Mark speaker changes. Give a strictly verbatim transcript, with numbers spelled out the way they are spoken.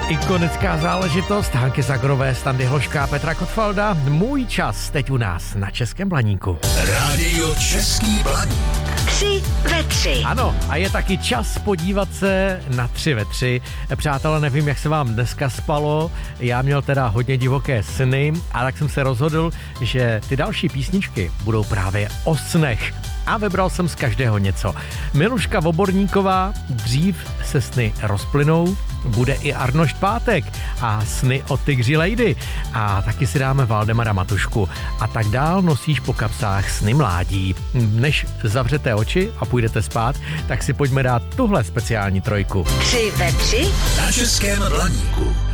Speaker 1: Ikonická záležitost Hanky Zagrové, Standy Hloška a Petra Kotvalda. Můj čas teď u nás na Českém Blaníku.
Speaker 2: Rádio Český Blaník.
Speaker 3: Tři ve tři.
Speaker 1: Ano, a je taky čas podívat se na tři ve tři. Přátelé, nevím, jak se vám dneska spalo. Já měl teda hodně divoké sny, a tak jsem se rozhodl, že ty další písničky budou právě o snech. A vybral jsem z každého něco. Miluška Voborníková, Dřív se sny rozplynou, bude i Arnošt Pátek a Sny od Tygří Lady. A taky si dáme Valdemara Matušku. A tak dál nosíš po kapsách sny mládí. Než zavřete oči a půjdete spát, tak si pojďme dát tuhle speciální trojku.
Speaker 3: Tři ve tři
Speaker 2: Na Českém Blaníku.